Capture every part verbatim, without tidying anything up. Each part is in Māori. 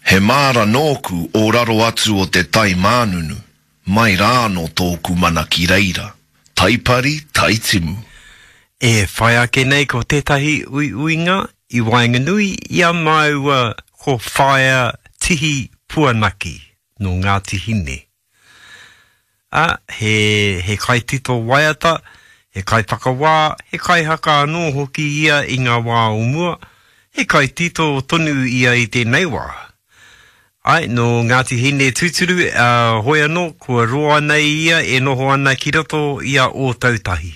He māra nōku o raro atu o te tai mānunu, mai rā no tōku mana ki reira, taipari taitimu. E whai ake nei ko tētahi ui uinga i Wainganui, ia maua ko whaia tihi puanaki no Ngāti Hine. A, he, he kai tito waiata, he kai whakawā, he kai haka anō hoki ia i ngā wā umua, he kai tito tonu ia i tēnei wā. Ai, no Ngāti Hine tūturu, uh, hoi anō, kua roa nei ia e noho ana ki roto ia o tautahi.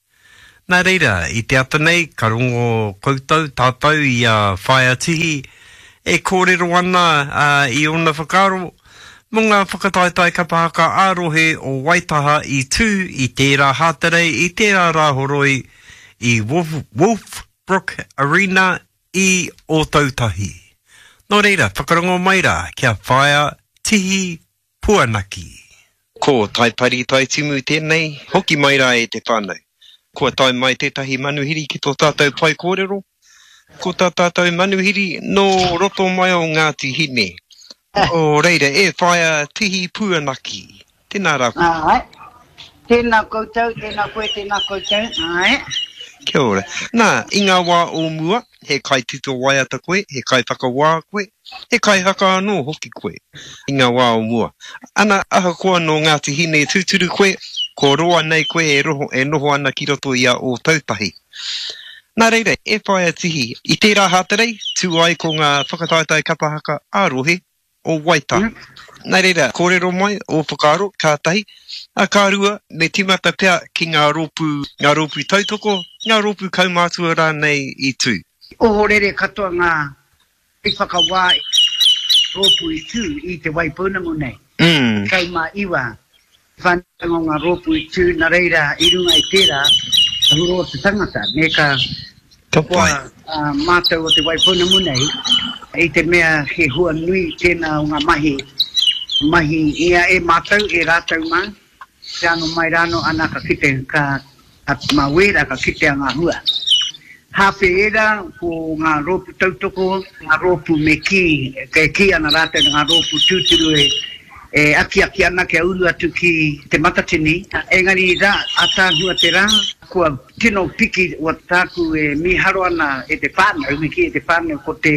Nā reira, i te ata nei, ka rongo koutou, tātou ia whaia tihi, e kōrero ana uh, i ona whakaro, mō ngā whakataitai kapahaka ārohe o Waitaha i tū, i tērā hāterei, i tērā rāhoroi, i Wolf, Wolfbrook Arena i o tautahi. Nō reira, whakarongo mai rā, kia whaia tihi puanaki. Ko taipari taitimu tēnei, hoki mai rā e te whānau. Ko tai mai tētahi manuhiri ki tō tātou pai kōrero. Ko tā tātou manuhiri no roto mai o Ngāti Hine. O reira, e whaia tihi puanaki. Tēnā rā koe. Ai. Tēnā koutou, tēnā koe, tēnā koutou. Ai. Kia ora. Nā, i ngā wā o mua, he kai tito waiata koe, he kai whakawā koe, he kai haka anō hoki koe. I ngā wā o mua. Ana, aha koa no Ngāti Hine tūturu koe, ko roa nei koe e, roho, e noho ana ki roto ia o tautahi. Nā reira, e whaia tihi. I tērā hāterei, tū ai ko ngā whakataitai kapahaka ārohe o Waitaha. Mm. Nā reira, kōrero mai o whakaro, kātahi, a kārua, me timata pea ki ngā rōpū, ngā rōpū tautoko, ngā rōpū kaumātua rā nei i tū. O horere katoa ngā i whakawā rōpū i tū i te Waipunamu nei. Mm. Kaumā iwa, whantango ngā rōpū i tū, nā reira, i runga i tērā, huro o te tangata, me ka Kapai. Uh, mātou o te Waipunamu nei, i te mea he hua nui tēnā o ngā mahi, mahi ia e mātou, e rātou mā, te ano mai rāno ana ka kite, ka mā wera ka kite a ngā hua. Hawhi era ko ngā rōpu tautoko, ngā rōpu me ki, ke ki ana rātou ngā rōpu tūturu e, e aki aki ana ke uru atu ki te matatini. Engari rā, ata hua te rā, kua tino piki o tāku e miharo ana e te whānau, me ki e te whānau ko te,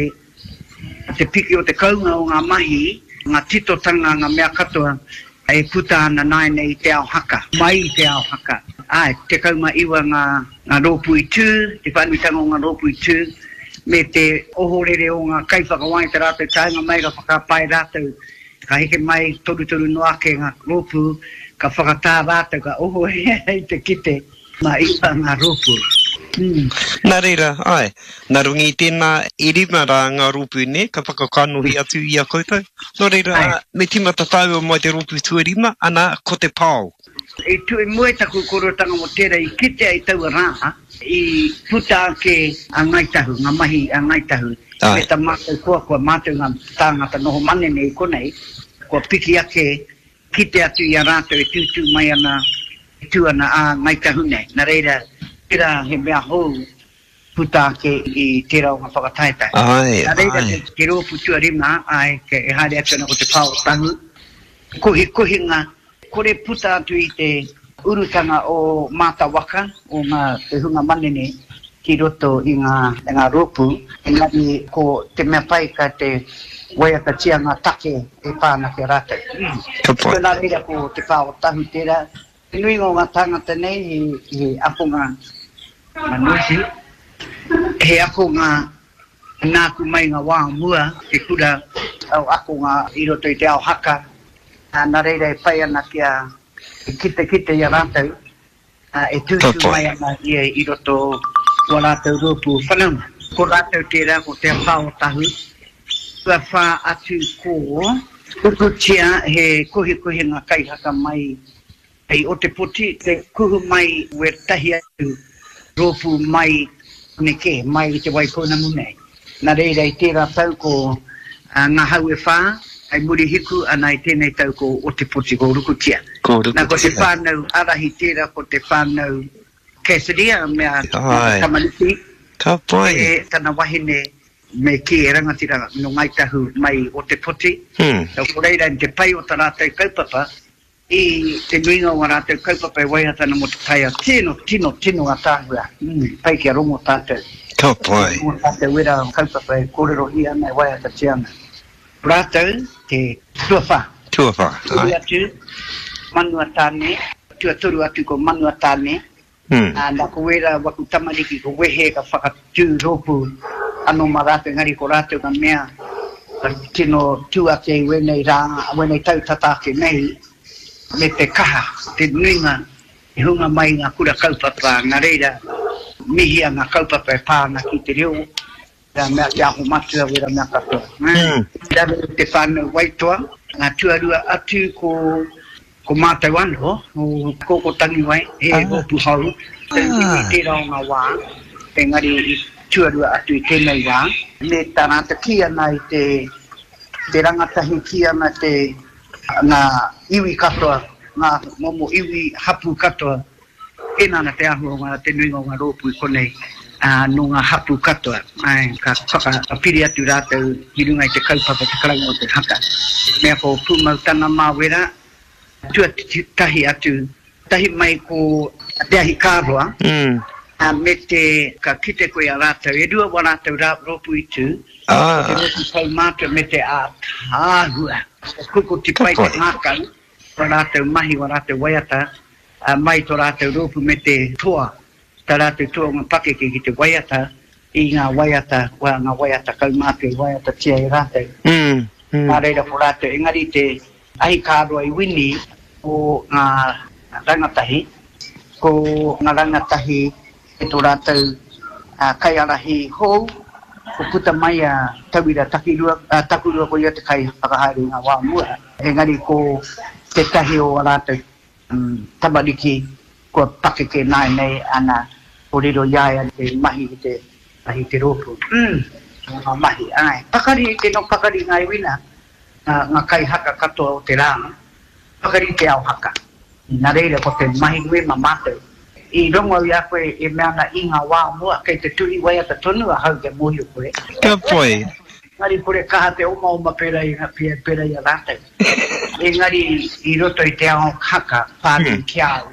te piki o te kaunga o ngā mahi, ngā titotanga, ngā mea katoa, e puta ana nai nei te ao haka, mai te ao haka. Ai, te kauma iwa ngā, ngā rōpu i tū, te whanuitanga o ngā rōpu i tū, me te ohorere o ngā kaiwhakawai te rātou tainga mai ka whakapai rātou, ka heke mai toru toru no ake ngā rōpu, ka whakatā rātou ka oho i te kite, mā iwa ngā rōpu. Mm. Nā reira, ai, nā rungi tēnā e rima rā ngā rōpū ne, ka whakakanohi atu i a koutou. Nā reira, ai. Me timata tāua mai te rōpū tua rima, ana ko te pāo. E tu e mue taku korotanga mo tēra i kite ai taua rā, i puta ake a ngaitahu, ngā mahi a ngaitahu. Me ta mātou kua kua mātou ngā tāngata noho manene i konei, kua piki ake kite atu i a rātou e tūtū mai ana, tū ana a ngaitahu nei. Nā reira, tērā he mea hou puta ake i tērā o ngā whakataitai. Ai, Nā reira, ai. Ke rōpu tua rima, ai, ke e haere atu ana ko te pāo tahu, kohi kohinga, kore puta atu i te urutanga o Mata Waka, o ngā te hunga manene, ki roto i ngā, ngā rōpu, engari ko te mea pai ka te waiata tia ngā take e pāna ke rātou. Mm. Ko nā reira ko te pāo tahu tērā, te nui ngō ngā tangata nei, he, he apo ngā manusi, he apo ngā nāku mai ngā wā mua, te kura au ako ngā i roto i te ao haka, nā reira e pai ana kia kite kite i a rātou, e tūtū mai ana i, i roto o rātou rōpu whanau. Ko rātou tērā, ko te pāo tahu, kua whā atu kō, kukutia he kohi kohi ngā kaihaka mai, hei o te poti, te kuhu mai we tahi atu rōpu mai neke, mai i te Waipunamu nei. Nā reira i tērā tau ko uh, ngā hau e whā, ai muri hiku ana i tēnei tau ko o te poti ko rukutia. Ko rukutia. Nā ko te whānau arahi tērā ko te whānau Cassidia, mea kamariki. Ka pai. E tana wahine me ki e rangatira no ngai tahu mai o te poti. Hmm. Tau koreira ni te pai o tā rātou kaupapa, i te nuinga o rātou kaupapa e waiata na mo te taia tino, tino, tino a tāhua. Mm, pai ki a rongo tātou. Ka pai. Rongo tātou wera o kaupapa e kōrero hi ana e waiata te ana. Rātou te tuawha. Tuawha. Turu atu, manua tāne, tua turu atu ko manua tāne. Hmm. Uh, nā ko wera waku tamariki ko wehe ka whakatū ropu ano ma rātou ngari ko rātou ka mea ka tino tū ake i wenei rā, wenei tau tatake nei me te kaha, te nuinga i hunga mai ngā kura kaupapa ngā reira mihia ngā kaupapa e pāna ki te reo rā mea te aho matua wera mea katoa. Hmm. Rā te whānau waitoa, ngā tuarua atu ko ko mātou anho, o koko tangi wai, he ah. hopu hau, ah. te rao ngā wā, engari i tuarua atu i tēnei wā, me tānata ki ana i te, te rangatahi ki ana te, ngā iwi katoa, ngā momo iwi hapu katoa, e nana te ahu o ngā te nuinga o ngā rōpu i konei, uh, no ngā hapu katoa, ai, ka whaka apiri atu rātou, i runga i te kaupapa te karanga o te haka. Mea ko pūmau tana mā wera, tua tahi atu, tahi mai ko te ahi kāroa, Mm. uh, me te ka kite koe a rātou, e rua wa rātou rā ropu i tū, Ah. te ropu tau mātua me te a tāhua, kuko te pai te mākau, wa rātou mahi wa rātou waiata, uh, mai to rātou ropu me te toa, ta rātou toa ngā pakeke ki te waiata, i ngā waiata, wa ngā waiata kau mātua i waiata tia i rātou. Mm. Mm. Nā reira ko rātou, engari te ahi kāroa i wini o ngā rangatahi, ko ngā rangatahi e tō rātou uh, kaiarahi hou, ko puta mai a tauira takirua, uh, takurua ko ia te kai whakahaere ngā wā mua. Engari ko te tahi o rātou um, tamariki, ko pakeke nai nei ana o riro iaia te mahi i te, mahi te rōpu. Mm. Ngā mahi, ai. Pakari, te no pakari ngai wina. Uh, ngā kai haka katoa o te rāna, pakari te au haka. Nā reira ko te mahi nui ma mātou. I rongo i a koe e mea na i ngā wā mua, kei te turi waiata tonu a hau te mohi o koe. Ka pai. Ngari kore kaha te oma oma pera i pia pera i a rātou. E ngari i roto i te ao haka, pāni ki au.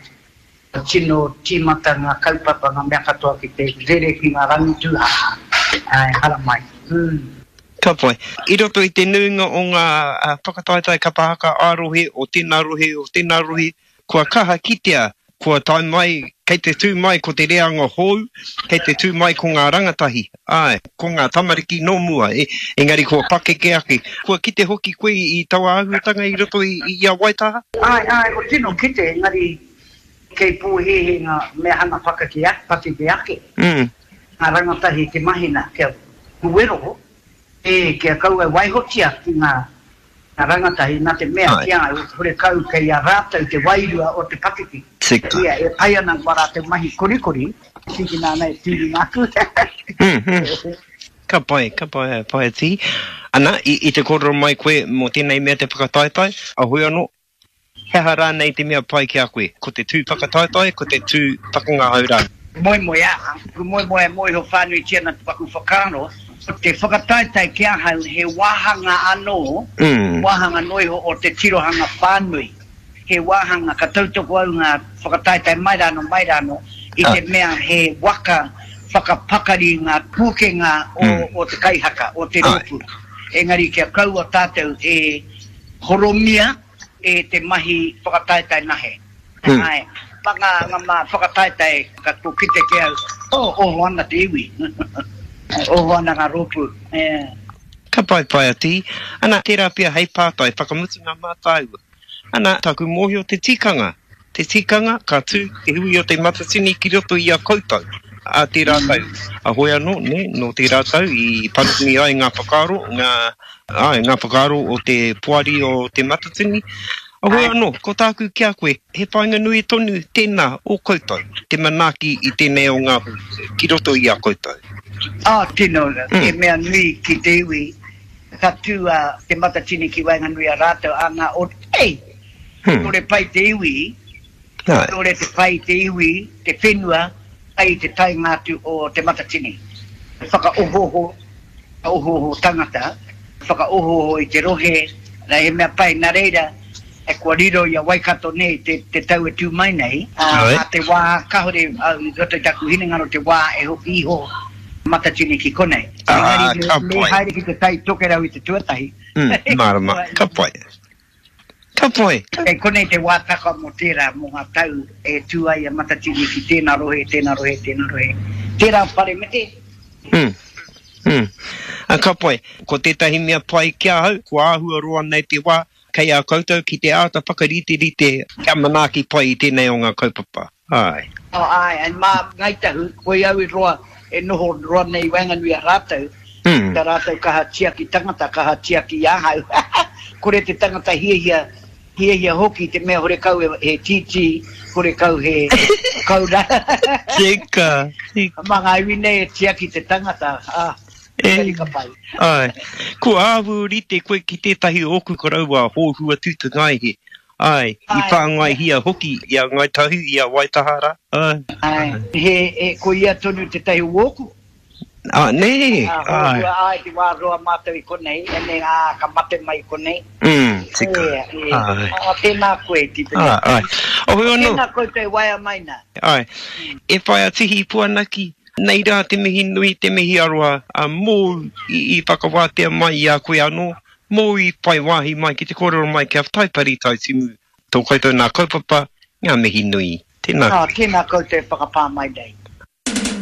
Tino tīmata ngā kaupapa ngā mea katoa ki te rere ki ngā rangi tūha. Ai, hara mai. Mm. Ka pai. I roto i te nuinga o ngā uh, whakataitai kapahaka ārohe o tēnā rohe o tēnā rohe, kua kaha kitea, kua tai mai, kei te tū mai ko te reanga hou, kei te tū mai ko ngā rangatahi. Ai, ko ngā tamariki no mua, e, engari kua pakeke ake. Kua kite hoki koe i taua ahutanga i roto i, i a waitaha? Ai, ai, o tino kite, engari kei pūhehe ngā mea hana pakeke ake, pakeke ake. Mm. Ngā rangatahi te mahina, kia kuero, e kia kau e waihotia ki ngā, ngā rangatahi nā te mea Ai. kia hore kau kei a rātou te wairua o te pakeke. Sika. Ia e pai ana wa rātou mahi korikori, tiki nā nei tūri nāku. Mm, mm. Ka pai, ka pai, pai ti. Ana, i, i te kororo mai koe mo tēnei mea te whakataitai, a hui anō, he hara nei te mea pai ki a koe. Ko te tū whakataitai, ko te tū pakanga haurā. Moi moi a, ku moi moi moi ho whānui tia na tupaku whakaro, te whakataitai kia hau he wāhanga anō, Mm. wāhanga noi ho o te tirohanga whānui. He wāhanga ka tautoko au ngā whakataitai mairano mairano, i te Ah. mea he waka whakapakari ngā pūkenga o, Mm. o te kaihaka, o te Ai. ropu. Engari kia kau o tātou e horomia e te mahi whakataitai nahe. Mm. Ai, panga ngā mā whakataitai ka tō kite ke au, o, o ana te iwi. O ana ngā ropu. Eh. Ka pai pai ati. Ana, tērā pia hei pātai, whakamutu ngā mātaua. Ana, taku mohi o te tikanga. Te tikanga, ka tū, e hui o te matatini ki roto i a koutou. A te rātau. A hoi anō, ne, no te rātau, i parutungi ai ngā whakaro, ngā, ai, ngā whakaro o te puari o te matatini. A hoi anō, ko tāku kia koe, he painga nui tonu tēnā o koutou. Te manaki i tēnei o ngā hu, ki roto i a koutou. Ah, tino, Mm. e mea nui ki te iwi, ka tū a te matatini ki wainga nui a rātou a ngā o, ei, Hmm. ore pai te iwi, Ai. ore te pai te iwi, te whenua, ai te tai ngātu o te matatini. Whaka ohoho, oho tangata, whaka oho i te rohe, na he mea pai nā reira, e kua riro ia Waikato nei te, te tau e tū mai nei, uh, a te wā kahore, uh, roto i taku hine ngaro te wā e ho iho matatini ki konei. Ah, ka me pai. haere ki te tai toke rau i te tuatahi. Mm, marama, ka pai. Ka pai. E konei te wā taka mo tērā mo ngā tau e tū ai a matatini ki tēnā rohe, tēnā rohe, tēnā rohe. Tērā pare me te. Mm. Mm. A ka pai, ko tētahi mea pai kia hau, ko āhua roa nei te wā, kei a koutou ki te āta whakarite rite, kia manaki pai i tēnei o ngā kaupapa. Ai. O ai, an mā ngai tahu, koe au i roa, e noho roa nei wanganui a rātou, Mm. ka rātou kaha tia ki tangata, kaha tia ki āhau. Kore te tangata hia hia, hia hia hoki, te mea hore kau e, he titi, hore kau he kaura. Tika, tika. Mga iwi nei e tia ki te tangata, ah. E, Ka pai. ai. Ko āwu rite koe ki tētahi oku koraua hōhua tūtu ngai he. Ai, i Ai. whāngai hia hoki, ia ngai tahu, ia Waitahara. Ai. Ai, he, e, ko ia tonu te tahi uoku. Ah, nee. Ah, Ai. hōhua ai, te wā roa mātou i konei, e ne a ka mate mai konei. Mm, tika. E, e, Ai. ah, tēnā koe, tipe. Ah, ai. O hoi anō. Tēnā koe te waia maina. Ai. E whai a tihi puanaki, nei rā te mihi nui, te mihi aroa, a mō i, i whakawātea mai i a koe anō, mō i whai wāhi mai ki te kōrero mai kia taipari tai timu. Tō koutou nā kaupapa, ngā mihi nui. Tēnā. Ah, tēnā koe te whakapā mai dei.